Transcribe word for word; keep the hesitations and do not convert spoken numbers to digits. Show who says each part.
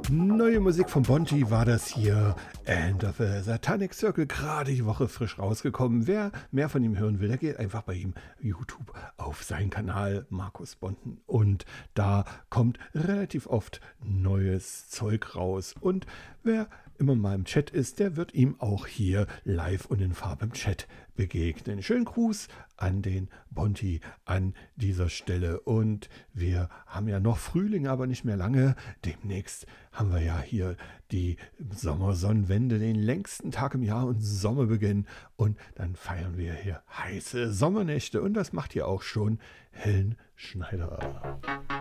Speaker 1: Neue Musik von Bonti war das hier. End of a Satanic Circle, gerade die Woche frisch rausgekommen. Wer mehr von ihm hören will, der geht einfach bei ihm YouTube auf seinen Kanal Markus Bonten. Und da kommt relativ oft neues Zeug raus. Und wer immer mal im Chat ist, der wird ihm auch hier live und in Farbe im Chat begegnen. Schönen Gruß an den Bonti an dieser Stelle. Und wir haben ja noch Frühling, aber nicht mehr lange. Demnächst haben wir ja hier die Sommersonnenwende, den längsten Tag im Jahr und Sommerbeginn. Und dann feiern wir hier heiße Sommernächte. Und das macht hier auch schon Helen Schneider.